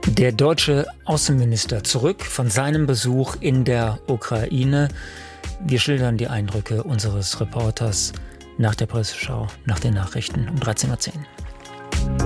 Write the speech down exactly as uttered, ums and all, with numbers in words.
Der deutsche Außenminister zurück von seinem Besuch in der Ukraine. Wir schildern die Eindrücke unseres Reporters nach der Presseschau, nach den Nachrichten um dreizehn Uhr zehn.